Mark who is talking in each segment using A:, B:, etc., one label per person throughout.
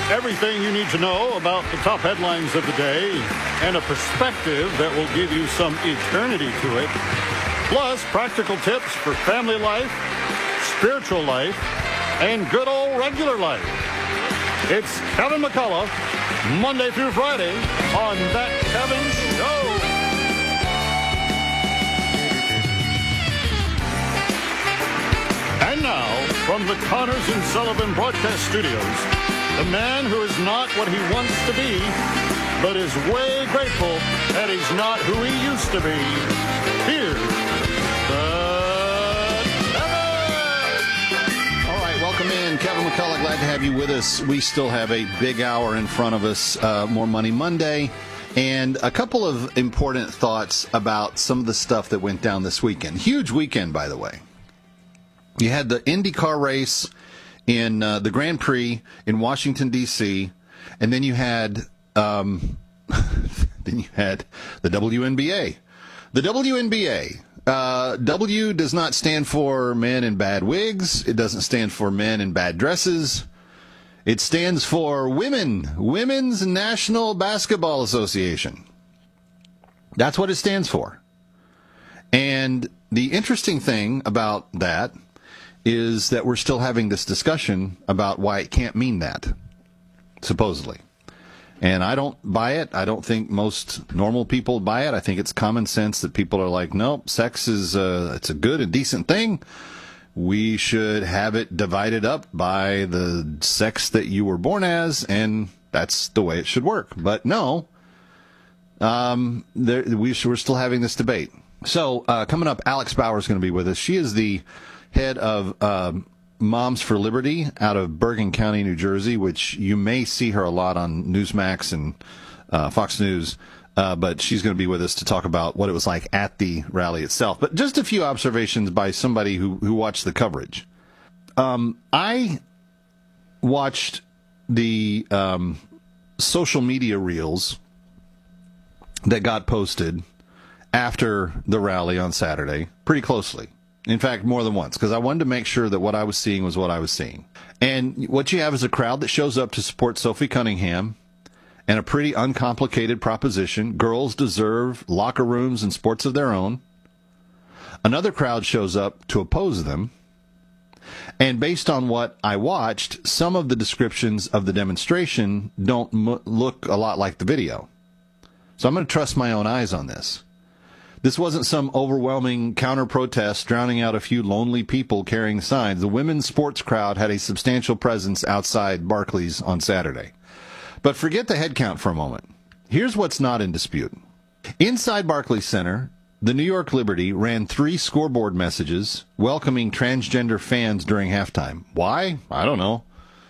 A: Everything you need to know about the top headlines of the day and a perspective that will give you some eternity to it. Plus, practical tips for family life, spiritual life, and good old regular life. It's Kevin McCullough, Monday through Friday on That Kevin Show. And now, from the Connors and Sullivan Broadcast Studios, the man who is not what he wants to be, but is way grateful that he's not who he used to be. Here's Kevin!
B: All right, welcome in. Kevin McCullough, glad to have you with us. We still have a big hour in front of us, More Money Monday, and a couple of important thoughts about some of the stuff that went down this weekend. Huge weekend, by the way. You had the IndyCar race in the Grand Prix in Washington, D.C., and then you had the WNBA. The WNBA. W does not stand for men in bad wigs. It doesn't stand for men in bad dresses. It stands for women. Women's National Basketball Association. That's what it stands for. And the interesting thing about that is that we're still having this discussion about why it can't mean that, supposedly. And I don't buy it. I don't think most normal people buy it. I think it's common sense that people are like, nope, sex is it's a good and decent thing. We should have it divided up by the sex that you were born as, and that's the way it should work. But no, we're still having this debate. So coming up, Alex Bauer is going to be with us. She is the head of Moms for Liberty out of Bergen County, New Jersey, which you may see her a lot on Newsmax and Fox News, but she's going to be with us to talk about what it was like at the rally itself. But just a few observations by somebody who watched the coverage. I watched the social media reels that got posted after the rally on Saturday pretty closely. In fact, more than once, because I wanted to make sure that what I was seeing was what I was seeing. And what you have is a crowd that shows up to support Sophie Cunningham and a pretty uncomplicated proposition. Girls deserve locker rooms and sports of their own. Another crowd shows up to oppose them. And based on what I watched, some of the descriptions of the demonstration don't look a lot like the video. So I'm going to trust my own eyes on this. This wasn't some overwhelming counter-protest drowning out a few lonely people carrying signs. The women's sports crowd had a substantial presence outside Barclays on Saturday. But forget the head count for a moment. Here's what's not in dispute. Inside Barclays Center, the New York Liberty ran 3 scoreboard messages welcoming transgender fans during halftime. Why? I don't know.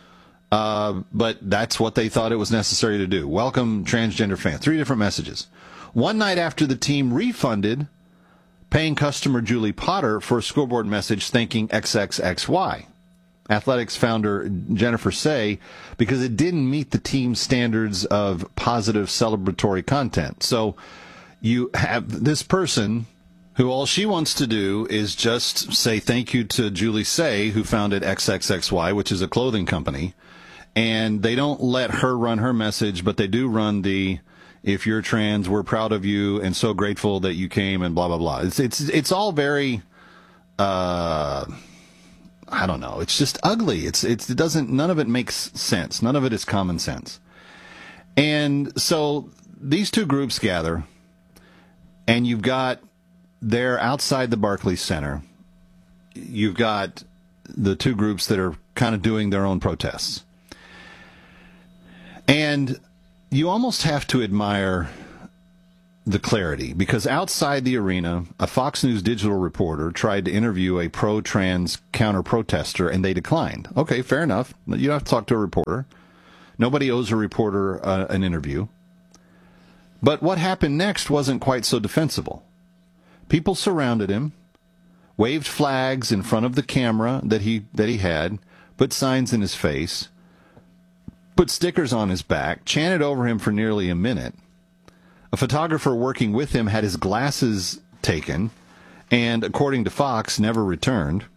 B: But that's what they thought it was necessary to do. Welcome transgender fans. 3 different messages. One night after the team refunded paying customer Julie Potter for a scoreboard message thanking XXXY, Athletics founder Jennifer Say, because it didn't meet the team's standards of positive celebratory content. So you have this person who all she wants to do is just say thank you to Julie Say, who founded XXXY, which is a clothing company, and they don't let her run her message, but they do run the if you're trans, we're proud of you and so grateful that you came and blah, blah, blah. It's all very, I don't know. It's just ugly. It doesn't, none of it makes sense. None of it is common sense. And so these two groups gather, and you've got there outside the Barclays Center, you've got the two groups that are kind of doing their own protests. And you almost have to admire the clarity, because outside the arena, a Fox News digital reporter tried to interview a pro-trans counter-protester, and they declined. Okay, fair enough. You don't have to talk to a reporter. Nobody owes a reporter an interview. But what happened next wasn't quite so defensible. People surrounded him, waved flags in front of the camera that he had, put signs in his face, put stickers on his back, chanted over him for nearly a minute. A photographer working with him had his glasses taken and, according to Fox, never returned.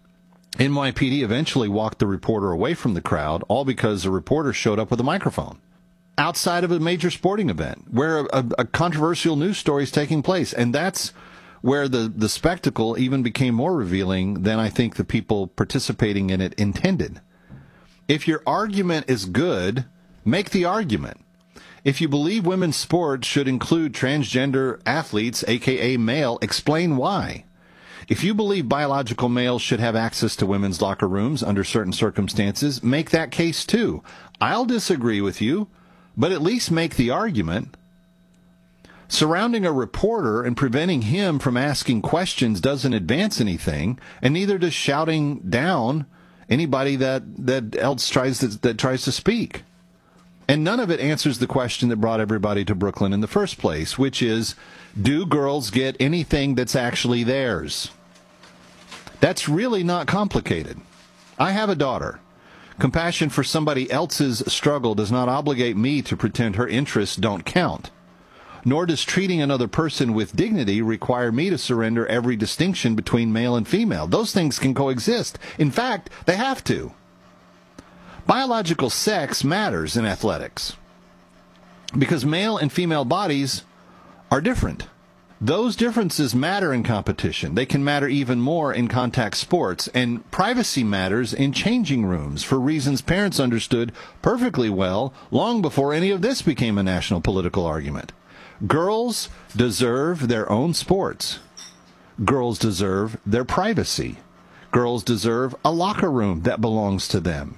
B: NYPD eventually walked the reporter away from the crowd, all because the reporter showed up with a microphone outside of a major sporting event where a controversial news story is taking place. And that's where the spectacle even became more revealing than I think the people participating in it intended. If your argument is good, make the argument. If you believe women's sports should include transgender athletes, aka male, explain why. If you believe biological males should have access to women's locker rooms under certain circumstances, make that case too. I'll disagree with you, but at least make the argument. Surrounding a reporter and preventing him from asking questions doesn't advance anything, and neither does shouting down anybody that else tries to speak. And none of it answers the question that brought everybody to Brooklyn in the first place, which is, do girls get anything that's actually theirs? That's really not complicated. I have a daughter. Compassion for somebody else's struggle does not obligate me to pretend her interests don't count. Nor does treating another person with dignity require me to surrender every distinction between male and female. Those things can coexist. In fact, they have to. Biological sex matters in athletics because male and female bodies are different. Those differences matter in competition. They can matter even more in contact sports, and privacy matters in changing rooms for reasons parents understood perfectly well long before any of this became a national political argument. Girls deserve their own sports. Girls deserve their privacy. Girls deserve a locker room that belongs to them.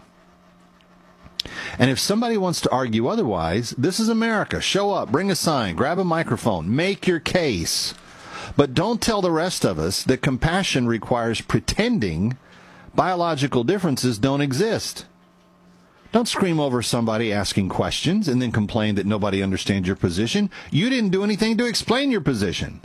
B: And if somebody wants to argue otherwise, this is America. Show up, bring a sign, grab a microphone, make your case. But don't tell the rest of us that compassion requires pretending biological differences don't exist. Don't scream over somebody asking questions and then complain that nobody understands your position. You didn't do anything to explain your position.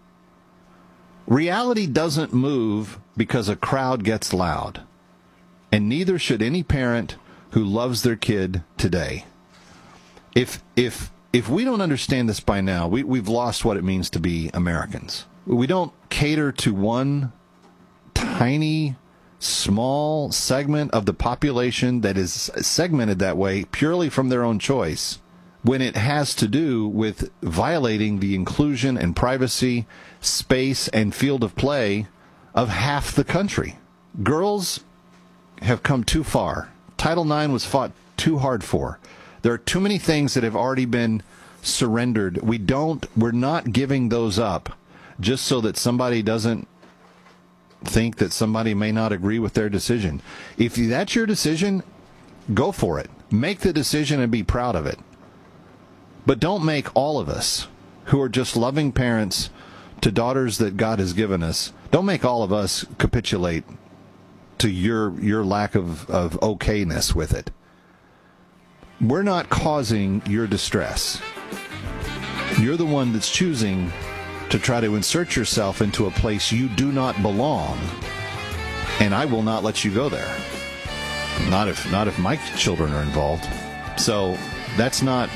B: Reality doesn't move because a crowd gets loud. And neither should any parent who loves their kid today. If we don't understand this by now, we've lost what it means to be Americans. We don't cater to one tiny, small segment of the population that is segmented that way purely from their own choice, when it has to do with violating the inclusion and privacy, space, and field of play of half the country. Girls have come too far. Title IX was fought too hard for. There are too many things that have already been surrendered. We're not giving those up just so that somebody doesn't think that somebody may not agree with their decision. If that's your decision, go for it. Make the decision and be proud of it. But don't make all of us who are just loving parents to daughters that God has given us, don't make all of us capitulate to your lack of okayness with it. We're not causing your distress. You're the one that's choosing to try to insert yourself into a place you do not belong, and I will not let you go there. Not if my children are involved. So that's not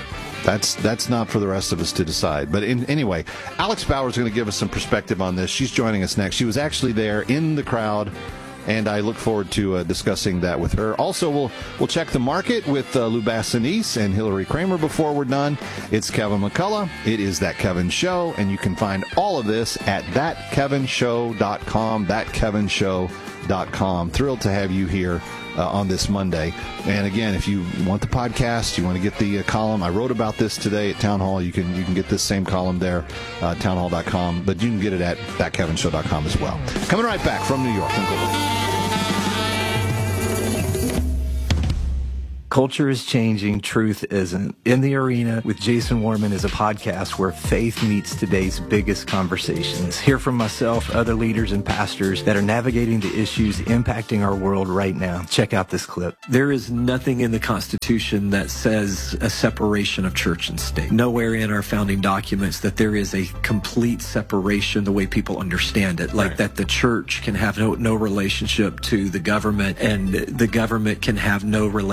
B: for the rest of us to decide. But anyway, Alex Bauer is going to give us some perspective on this. She's joining us next. She was actually there in the crowd, and I look forward to discussing that with her. Also, we'll check the market with Lou Bassanese and Hillary Kramer before we're done. It's Kevin McCullough. It is That Kevin Show, and you can find all of this at thatkevinshow.com, thatkevinshow.com. Thrilled to have you here on this Monday. And again, if you want the podcast, you want to get the column, I wrote about this today at Town Hall. You can get this same column there, townhall.com, but you can get it at thatkevinshow.com as well. Coming right back from New York. Uncle Lee.
C: Culture is changing, truth isn't. In the Arena with Jason Warman is a podcast where faith meets today's biggest conversations. Hear from myself, other leaders and pastors that are navigating the issues impacting our world right now. Check out this clip.
D: There is nothing in the Constitution that says a separation of church and state. Nowhere in our founding documents that there is a complete separation the way people understand it, like that the church can have no relationship to the government and the government can have no relationship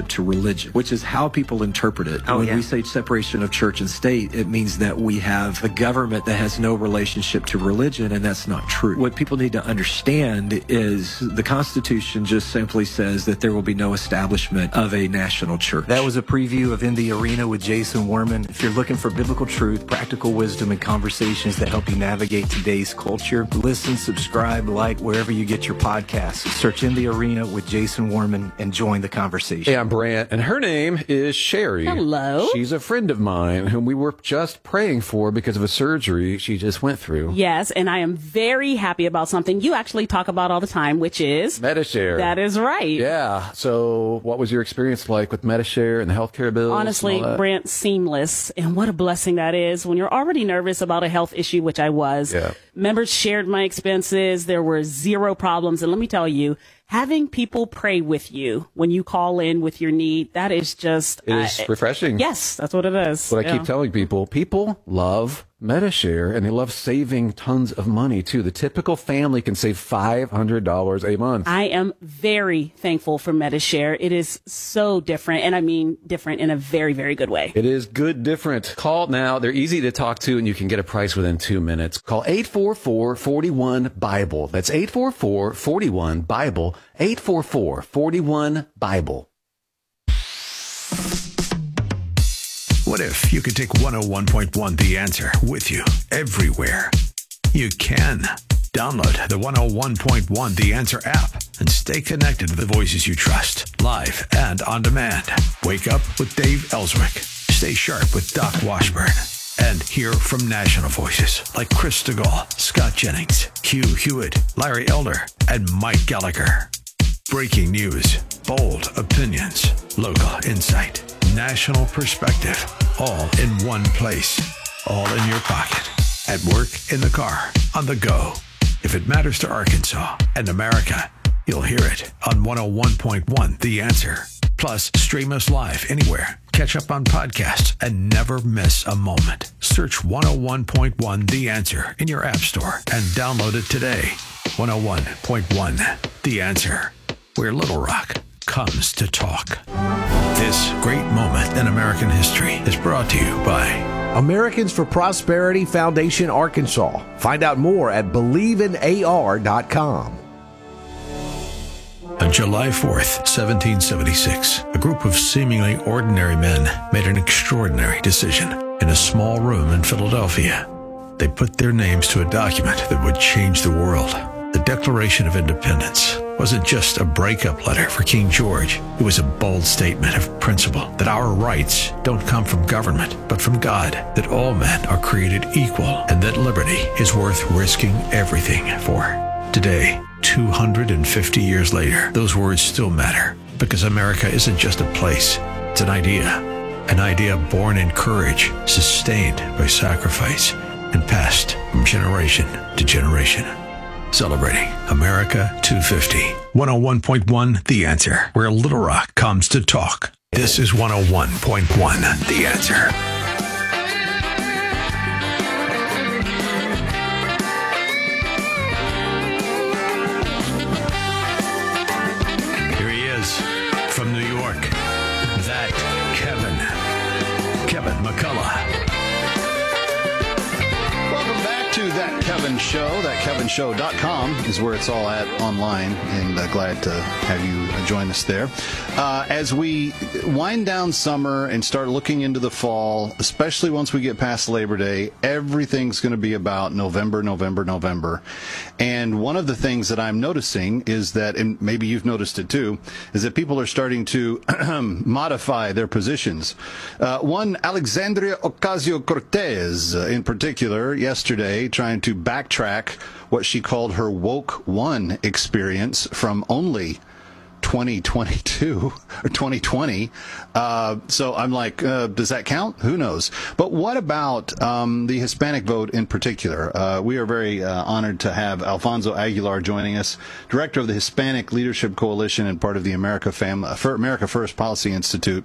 D: to religion, which is how people interpret it. When we say separation of church and state, it means that we have a government that has no relationship to religion, and that's not true. What people need to understand is the Constitution just simply says that there will be no establishment of a national church.
C: That was a preview of In the Arena with Jason Warman. If you're looking for biblical truth, practical wisdom, and conversations that help you navigate today's culture, listen, subscribe, like wherever you get your podcasts. Search In the Arena with Jason Warman and join the conversation.
E: Hey, I'm Brant, and her name is Sherry.
F: Hello.
E: She's a friend of mine whom we were just praying for because of a surgery she just went through.
F: Yes, and I am very happy about something you actually talk about all the time, which is
E: Medi-Share.
F: That is right.
E: Yeah. So what was your experience like with Medi-Share and the healthcare bills?
F: Honestly, Brant, seamless. And what a blessing that is when you're already nervous about a health issue, which I was.
E: Yeah.
F: Members shared my expenses. There were zero problems. And let me tell you, having people pray with you when you call in with your need, that is just...
E: It is refreshing.
F: Yes, that's what it is.
E: What I keep telling people, people love Medi-Share, and they love saving tons of money, too. The typical family can save $500 a month.
F: I am very thankful for Medi-Share. It is so different, and I mean different in a very, very good way.
E: It is good different. Call now. They're easy to talk to, and you can get a price within 2 minutes. Call 844-41-BIBLE. That's 844-41-BIBLE. 844-41-BIBLE.
G: What if you could take 101.1 The Answer with you everywhere? You can. Download the 101.1 The Answer app and stay connected to the voices you trust, live and on demand. Wake up with Dave Ellswick. Stay sharp with Doc Washburn. And hear from national voices like Chris DeGaulle, Scott Jennings, Hugh Hewitt, Larry Elder, and Mike Gallagher. Breaking news, bold opinions, local insight, national perspective, all in one place, all in your pocket, at work, in the car, on the go. If it matters to Arkansas and America, you'll hear it on 101.1 The Answer. Plus, stream us live anywhere. Catch up on podcasts and never miss a moment. Search 101.1 The Answer in your app store and download it today. 101.1 The Answer, where Little Rock comes to talk. This great moment in American history is brought to you by
H: Americans for Prosperity Foundation Arkansas. Find out more at BelieveInAR.com.
G: On July 4th, 1776, a group of seemingly ordinary men made an extraordinary decision in a small room in Philadelphia. They put their names to a document that would change the world. The Declaration of Independence wasn't just a breakup letter for King George. It was a bold statement of principle that our rights don't come from government, but from God, that all men are created equal, and that liberty is worth risking everything for. Today, 250 years later, those words still matter, because America isn't just a place, it's an idea born in courage, sustained by sacrifice, and passed from generation to generation. Celebrating America 250. 101.1 The Answer, where Little Rock comes to talk. This is 101.1 The Answer. Here he is from New York. That Kevin McCullough.
B: Welcome back to That Kevin Show. ThatKevinShow.com is where it's all at online, and glad to have you join us there. As we wind down summer and start looking into the fall, especially once we get past Labor Day, everything's going to be about November. And one of the things that I'm noticing is that, and maybe you've noticed it too, is that people are starting to modify their positions. One, Alexandria Ocasio-Cortez, in particular, yesterday, trying to backtrack what she called her woke one experience from only 2022 or 2020. So I'm like, does that count? Who knows? But what about the Hispanic vote in particular? We are very honored to have Alfonso Aguilar joining us, director of the Hispanic Leadership Coalition and part of the America First Policy Institute.